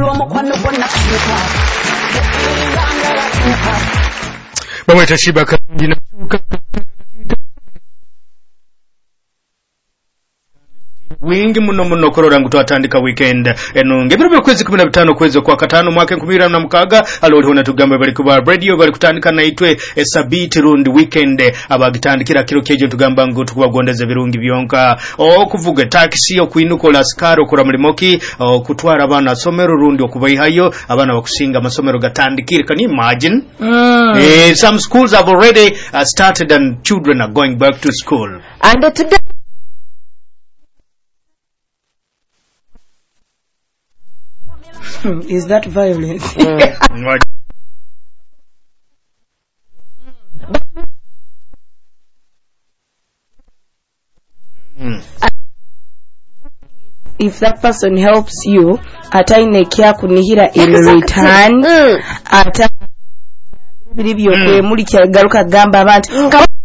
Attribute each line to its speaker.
Speaker 1: bamweta Shiba Kalungi wingi muno korora ngo twatandika weekend eno ngebiro by'okwezi 15 kwezi kwa katano mwaka 2016 aloliho natugamba bali ku radio bali kutandika naitwe Sabiti rundi weekend abagitandikira kiro keje tugamba ngo tukubagondeze birungi byonka kuvuga taxi okuinuko la skaro kora mulimoki kutwara abana somero rundi okubayihayo abana bakusinga masomero gatandikire. Can you imagine? Some schools have already started and children are going back to school.
Speaker 2: And today is that violence? If that person helps you, ataine kya kunihira in return, ata bili byokwe muri kya garuka gamba abantu